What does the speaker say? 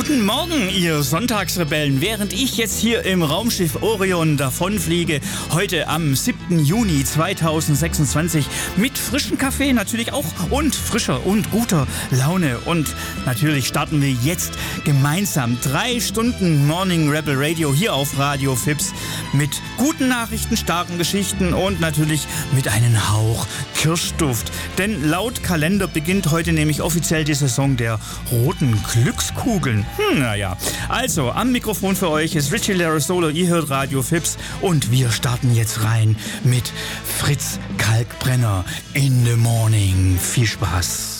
Guten Morgen, ihr Sonntagsrebellen. Während ich jetzt hier im Raumschiff Orion davonfliege, heute am 7. Juni 2026 mit frischem Kaffee natürlich auch und frischer und guter Laune. Und natürlich starten wir jetzt gemeinsam 3 Stunden Morning Rebel Radio hier auf Radio Fips mit guten Nachrichten, starken Geschichten und natürlich mit einem Hauch Kirschduft. Denn laut Kalender beginnt heute nämlich offiziell die Saison der roten Glückskugeln. Naja, also am Mikrofon für euch ist Richie Larasolo, ihr hört Radio Fips und wir starten jetzt rein mit Fritz Kalkbrenner in the Morning. Viel Spaß!